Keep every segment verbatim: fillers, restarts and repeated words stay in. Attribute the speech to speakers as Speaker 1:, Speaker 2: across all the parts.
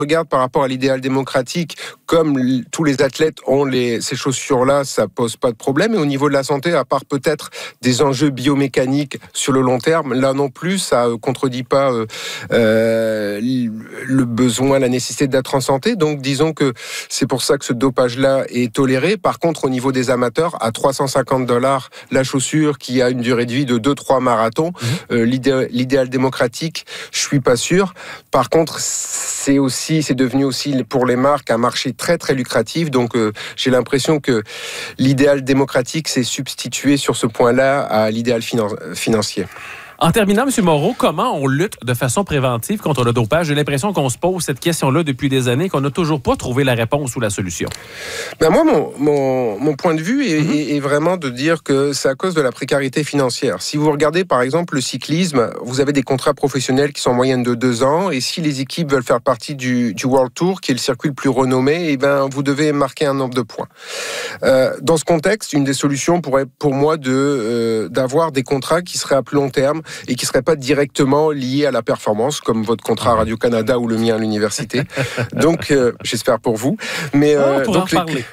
Speaker 1: regarde par rapport à l'idéal démocratique, comme l- tous les athlètes ont les, ces chaussures-là, ça pose pas de problème. Et au niveau de la santé, à part peut-être des enjeux biomécaniques sur le long terme, là non plus, ça euh, contredit pas euh, euh, le besoin, la nécessité d'être en santé. Donc disons que c'est pour ça que ce dopage-là est toléré. Par contre, au niveau des amateurs, à trois cent cinquante dollars la chaussure qui a une durée de vie de deux trois marathons, mmh. euh, l'idéal, l'idéal démocratique, je suis pas sûr. Par contre, c'est aussi, c'est devenu aussi pour les marques un marché très très lucratif. Donc euh, j'ai l'impression que l'idéal démocratique s'est substitué sur ce point-là à l'idéal finan- financier.
Speaker 2: En terminant, M. Moreau, comment on lutte de façon préventive contre le dopage? J'ai l'impression qu'on se pose cette question-là depuis des années, qu'on n'a toujours pas trouvé la réponse ou la solution.
Speaker 1: Ben moi, mon, mon, mon point de vue est, mm-hmm. est, est vraiment de dire que c'est à cause de la précarité financière. Si vous regardez, par exemple, le cyclisme, vous avez des contrats professionnels qui sont en moyenne de deux ans, et si les équipes veulent faire partie du, du World Tour, qui est le circuit le plus renommé, eh ben, vous devez marquer un nombre de points. Euh, dans ce contexte, une des solutions pourrait, pour moi, de, euh, d'avoir des contrats qui seraient à plus long terme, et qui ne seraient pas directement liés à la performance, comme votre contrat à Radio-Canada ou le mien à l'université. Donc, euh, j'espère pour vous. Mais,
Speaker 2: euh, oh, pour
Speaker 1: donc,
Speaker 2: en parler.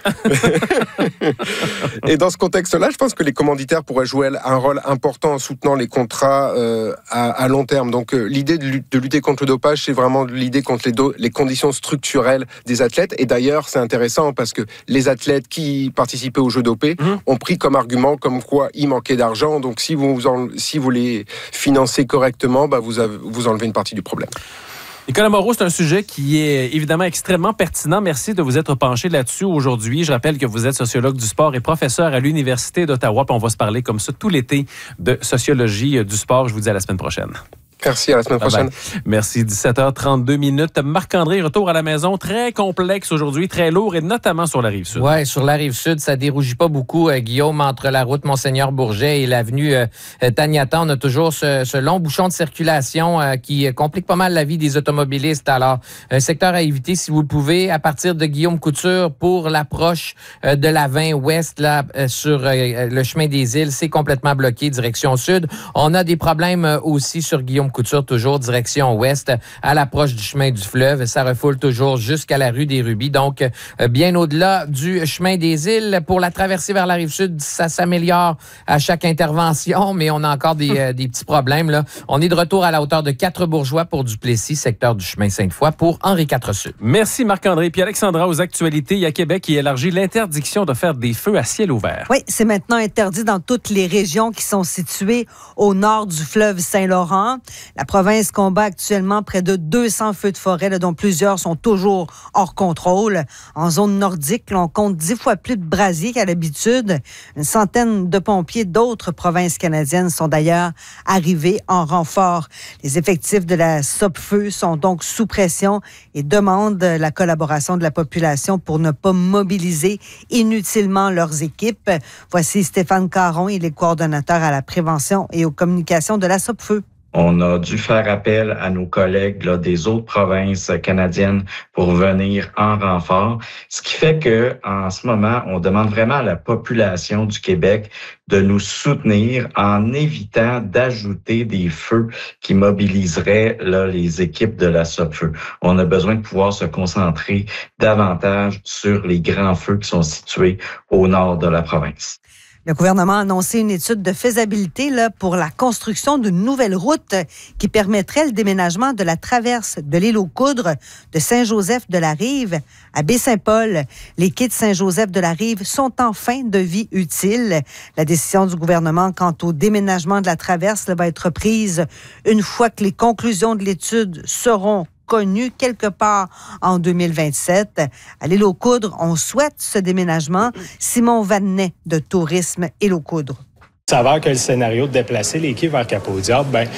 Speaker 1: Et dans ce contexte-là, je pense que les commanditaires pourraient jouer un rôle important en soutenant les contrats euh, à, à long terme. Donc, euh, l'idée de, de lutter contre le dopage, c'est vraiment l'idée contre les, do- les conditions structurelles des athlètes. Et d'ailleurs, c'est intéressant parce que les athlètes qui participaient aux Jeux dopés mmh. ont pris comme argument comme quoi il manquait d'argent. Donc, si vous, en, si vous les financer correctement, bah vous, avez, vous enlevez une partie du problème.
Speaker 2: Nicolas Moreau, c'est un sujet qui est évidemment extrêmement pertinent. Merci de vous être penché là-dessus aujourd'hui. Je rappelle que vous êtes sociologue du sport et professeur à l'Université d'Ottawa. Puis on va se parler comme ça tout l'été de sociologie du sport. Je vous dis à la semaine prochaine.
Speaker 1: Merci, à la semaine prochaine.
Speaker 2: Bye-bye. Merci, dix-sept heures trente-deux minutes. Marc-André, retour à la maison, très complexe aujourd'hui, très lourd, et notamment sur la Rive-Sud.
Speaker 3: Oui, sur la Rive-Sud, ça dérougit pas beaucoup, euh, Guillaume, entre la route Monseigneur-Bourget et l'avenue euh, Taniata. On a toujours ce, ce long bouchon de circulation euh, qui complique pas mal la vie des automobilistes. Alors, un secteur à éviter si vous le pouvez, à partir de Guillaume Couture pour l'approche euh, de la vingt ouest, là, euh, sur euh, le chemin des Îles, c'est complètement bloqué, direction sud. On a des problèmes euh, aussi sur Guillaume Couture, toujours direction ouest, à l'approche du chemin du fleuve. Ça refoule toujours jusqu'à la rue des Rubis. Donc, euh, bien au-delà du chemin des Îles. Pour la traversée vers la Rive-Sud, ça s'améliore à chaque intervention, mais on a encore des, euh, des petits problèmes, là. On est de retour à la hauteur de Quatre-Bourgeois pour Duplessis, secteur du chemin Sainte-Foy pour Henri quatre Sud.
Speaker 2: Merci Marc-André. Puis Alexandra, aux actualités, il y a Québec qui élargit l'interdiction de faire des feux à ciel ouvert.
Speaker 4: Oui, c'est maintenant interdit dans toutes les régions qui sont situées au nord du fleuve Saint-Laurent. La province combat actuellement près de deux cents feux de forêt, là, dont plusieurs sont toujours hors contrôle. En zone nordique, là, on compte dix fois plus de brasiers qu'à l'habitude. Une centaine de pompiers d'autres provinces canadiennes sont d'ailleurs arrivés en renfort. Les effectifs de la Sopfeu sont donc sous pression et demandent la collaboration de la population pour ne pas mobiliser inutilement leurs équipes. Voici Stéphane Caron, il est coordonnateur à la prévention et aux communications de la Sopfeu.
Speaker 5: On a dû faire appel à nos collègues là, des autres provinces canadiennes pour venir en renfort, ce qui fait que en ce moment, on demande vraiment à la population du Québec de nous soutenir en évitant d'ajouter des feux qui mobiliseraient là, les équipes de la Sopfeu. On a besoin de pouvoir se concentrer davantage sur les grands feux qui sont situés au nord de la province.
Speaker 4: Le gouvernement a annoncé une étude de faisabilité là, pour la construction d'une nouvelle route qui permettrait le déménagement de la traverse de l'île aux Coudres de Saint-Joseph-de-la-Rive à Baie-Saint-Paul. Les quais de Saint-Joseph-de-la-Rive sont en fin de vie utile. La décision du gouvernement quant au déménagement de la traverse là, va être prise une fois que les conclusions de l'étude seront connu quelque part en deux mille vingt-sept. À l'île aux Coudres, on souhaite ce déménagement. Simon Vanet de Tourisme Île aux Coudres.
Speaker 6: Il s'avère que le scénario de déplacer les quais vers Cap-au-Diable, ben,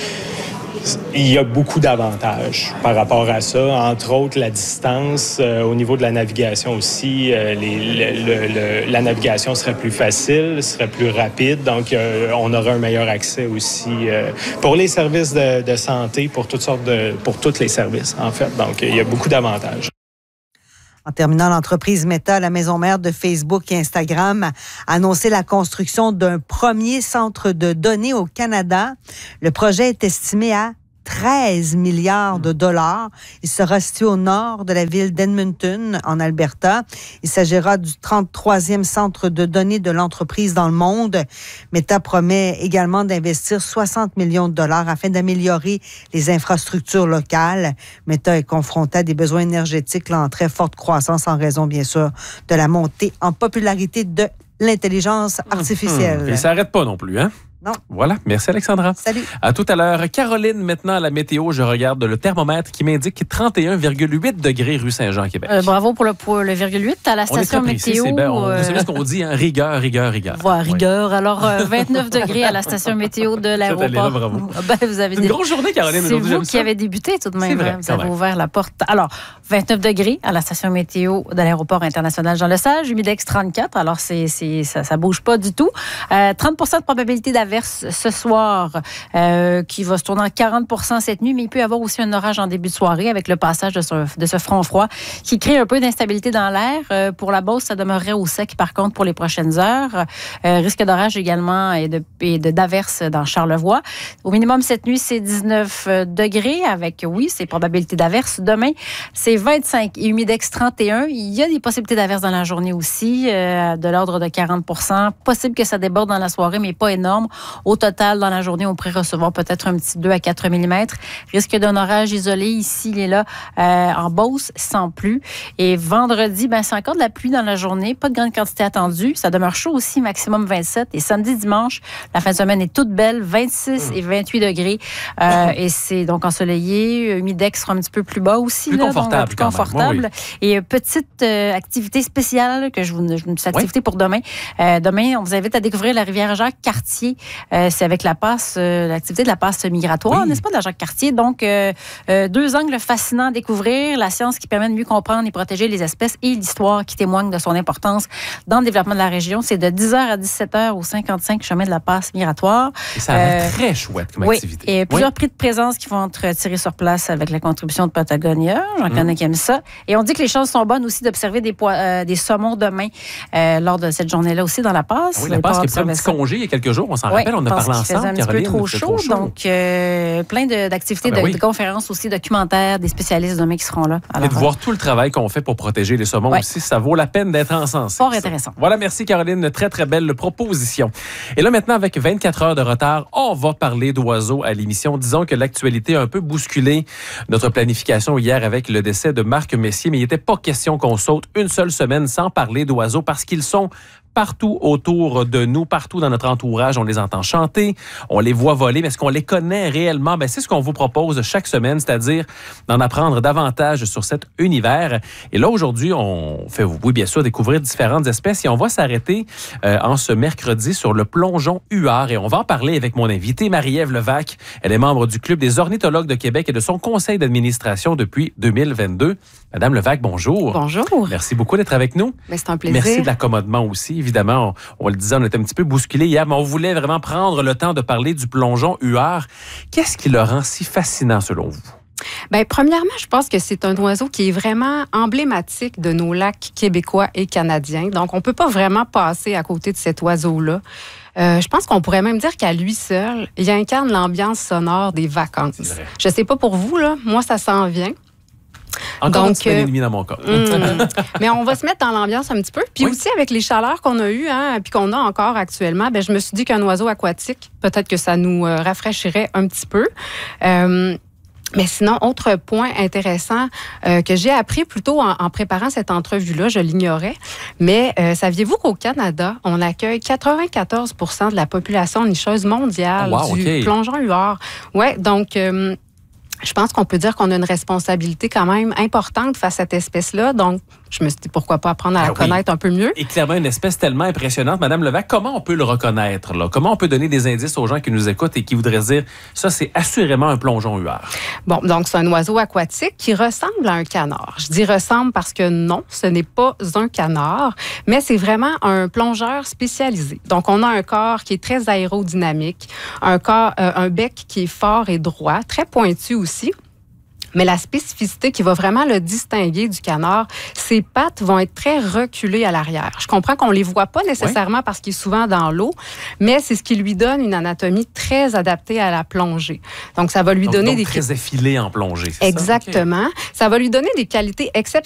Speaker 6: il y a beaucoup d'avantages par rapport à ça. Entre autres, la distance, euh, au niveau de la navigation aussi, euh, les, le, le, le, la navigation serait plus facile, serait plus rapide, donc euh, on aurait un meilleur accès aussi euh, pour les services de, de santé, pour toutes sortes de, pour tous les services en fait. Donc il y a beaucoup d'avantages.
Speaker 4: En terminant, l'entreprise Meta, la maison mère de Facebook et Instagram, a annoncé la construction d'un premier centre de données au Canada. Le projet est estimé à treize milliards de dollars. Il sera situé au nord de la ville d'Edmonton, en Alberta. Il s'agira du trente-troisième centre de données de l'entreprise dans le monde. Meta promet également d'investir soixante millions de dollars afin d'améliorer les infrastructures locales. Meta est confronté à des besoins énergétiques là, en très forte croissance en raison, bien sûr, de la montée en popularité de l'intelligence artificielle.
Speaker 2: Mmh. Et ça n'arrête pas non plus, hein?
Speaker 4: Non.
Speaker 2: Voilà. Merci, Alexandra.
Speaker 4: Salut.
Speaker 2: À tout à l'heure. Caroline, maintenant, à la météo, je regarde le thermomètre qui m'indique trente et un virgule huit degrés rue Saint-Jean, Québec.
Speaker 7: Euh, bravo pour le, pour le virgule huit à la station météo.
Speaker 2: C'est bien. On,
Speaker 7: euh...
Speaker 2: Vous savez ce qu'on dit, hein? Rigueur, rigueur, rigueur.
Speaker 7: Voilà, rigueur. Oui. Alors, euh, vingt-neuf degrés à la station météo de l'aéroport.
Speaker 2: Là, bravo.
Speaker 7: Ben, vous avez
Speaker 2: une
Speaker 7: des...
Speaker 2: grosse journée, Caroline.
Speaker 7: C'est vous qui avez débuté tout de même.
Speaker 2: Vrai,
Speaker 7: vous avez ouvert la porte. Alors, vingt-neuf degrés à la station météo de l'aéroport international Jean-Lesage. Humidex trente-quatre. Alors, c'est, c'est, ça ne bouge pas du tout. Euh, trente pour cent de probabilité d'averse ce soir. Euh, qui va se tourner en quarante pour cent cette nuit, mais il peut y avoir aussi un orage en début de soirée avec le passage de ce, de ce front froid qui crée un peu d'instabilité dans l'air. Euh, pour la Beauce, ça demeurerait au sec, par contre, pour les prochaines heures. Euh, risque d'orage également et, de, et de, d'averse dans Charlevoix. Au minimum, cette nuit, c'est dix-neuf degrés avec, oui, c'est probabilité d'averse. Demain, c'est vingt-cinq et humidex trente et un. Il y a des possibilités d'averse dans la journée aussi, euh, de l'ordre de quarante pour cent. Possible que ça déborde dans la soirée, mais pas énorme. Au total, dans la journée, on pourrait recevoir peut-être un petit deux à quatre millimètres. Risque d'un orage isolé ici, il est là, euh, en Beauce, sans pluie. Et vendredi, ben, c'est encore de la pluie dans la journée. Pas de grande quantité attendue. Ça demeure chaud aussi, maximum vingt-sept. Et samedi, dimanche, la fin de semaine est toute belle, vingt-six et vingt-huit degrés. Euh, et c'est donc ensoleillé. Humidex sera un petit peu plus bas aussi.
Speaker 2: Plus
Speaker 7: là,
Speaker 2: confortable.
Speaker 7: Donc, plus confortable. Oui. Et petite euh, activité spéciale que je vous, je vous dis activité oui. pour demain. Euh, demain, on vous invite à découvrir la rivière Jacques-Cartier. Euh, c'est avec la passe, euh, l'activité de la passe migratoire, oui. n'est-ce pas, de la Jacques-Cartier. Donc, euh, euh, deux angles fascinants à découvrir, la science qui permet de mieux comprendre et protéger les espèces et l'histoire qui témoigne de son importance dans le développement de la région. C'est de dix heures à dix-sept heures au cinquante-cinq chemin de la passe migratoire.
Speaker 2: Et ça a l'air euh, très chouette comme
Speaker 7: oui,
Speaker 2: activité.
Speaker 7: Et plusieurs oui. prix de présence qui vont être tirés sur place avec la contribution de Patagonia. J'en mmh. connais qui aiment ça. Et on dit que les chances sont bonnes aussi d'observer des, po- euh, des saumons demain euh, lors de cette journée-là aussi dans la passe.
Speaker 2: Oui, la passe qui a pris un petit congé il y a quelques jours. On s'en oui, rappelle, on a parlé ensemble.
Speaker 7: Un petit peu trop chaud, trop chaud, donc euh, plein de, d'activités, ah ben de, oui. de conférences aussi, documentaires, des spécialistes demain qui seront là.
Speaker 2: Alors, et de voir tout le travail qu'on fait pour protéger les saumons ouais. aussi, ça vaut la peine d'être encensé.
Speaker 7: Fort intéressant.
Speaker 2: Voilà, merci Caroline, une très très belle proposition. Et là maintenant, avec vingt-quatre heures de retard, on va parler d'oiseaux à l'émission. Disons que l'actualité a un peu bousculé notre planification hier avec le décès de Marc Messier, mais il n'était pas question qu'on saute une seule semaine sans parler d'oiseaux parce qu'ils sont partout autour de nous, partout dans notre entourage, on les entend chanter, on les voit voler, mais est-ce qu'on les connaît réellement? Ben, c'est ce qu'on vous propose chaque semaine, c'est-à-dire d'en apprendre davantage sur cet univers. Et là, aujourd'hui, on fait, oui, bien sûr, découvrir différentes espèces et on va s'arrêter euh, en ce mercredi sur le plongeon huard. Et on va en parler avec mon invitée, Marie-Ève Levac. Elle est membre du Club des ornithologues de Québec et de son conseil d'administration depuis deux mille vingt-deux. Madame Levac, bonjour.
Speaker 8: Bonjour.
Speaker 2: Merci beaucoup d'être avec nous.
Speaker 8: Ben, c'est un plaisir.
Speaker 2: Merci de l'accommodement aussi. Évidemment, on, on le disait, on était un petit peu bousculé hier, mais on voulait vraiment prendre le temps de parler du plongeon huard. Qu'est-ce qui le rend si fascinant selon vous?
Speaker 8: Bien, premièrement, je pense que c'est un oiseau qui est vraiment emblématique de nos lacs québécois et canadiens. Donc, on ne peut pas vraiment passer à côté de cet oiseau-là. Euh, je pense qu'on pourrait même dire qu'à lui seul, il incarne l'ambiance sonore des vacances. Je ne sais pas pour vous, là, moi, ça s'en vient.
Speaker 2: Encore
Speaker 8: Donc,
Speaker 2: un petit peu ennemi dans mon cas.
Speaker 8: hum, mais on va se mettre dans l'ambiance un petit peu. Puis oui. aussi, avec les chaleurs qu'on a eues, hein, puis qu'on a encore actuellement, ben, je me suis dit qu'un oiseau aquatique, peut-être que ça nous euh, rafraîchirait un petit peu. Euh, Mais sinon, autre point intéressant euh, que j'ai appris plutôt en, en préparant cette entrevue-là, je l'ignorais, mais euh, saviez-vous qu'au Canada, on accueille quatre-vingt-quatorze pour cent de la population nicheuse mondiale
Speaker 2: oh, wow,
Speaker 8: du
Speaker 2: okay.
Speaker 8: plongeon huard? Ouais, donc... Euh, je pense qu'on peut dire qu'on a une responsabilité quand même importante face à cette espèce-là. Donc, je me suis dit, pourquoi pas apprendre à ah la oui. connaître un peu mieux.
Speaker 2: Et clairement, une espèce tellement impressionnante. Madame Levac, comment on peut le reconnaître? Là? Comment on peut donner des indices aux gens qui nous écoutent et qui voudraient dire, ça, c'est assurément un plongeon huard?
Speaker 8: Bon, donc, c'est un oiseau aquatique qui ressemble à un canard. Je dis ressemble parce que non, ce n'est pas un canard, mais c'est vraiment un plongeur spécialisé. Donc, on a un corps qui est très aérodynamique, un, corps, euh, un bec qui est fort et droit, très pointu aussi. Mais la spécificité qui va vraiment le distinguer du canard, ses pattes vont être très reculées à l'arrière. Je comprends qu'on ne les voit pas nécessairement oui. parce qu'il est souvent dans l'eau, mais c'est ce qui lui donne une anatomie très adaptée à la plongée. Donc, ça va lui
Speaker 2: donc,
Speaker 8: donner
Speaker 2: donc
Speaker 8: des...
Speaker 2: très effilé en plongée, c'est
Speaker 8: Exactement.
Speaker 2: ça? Okay.
Speaker 8: Ça va lui donner des qualités exceptionnelles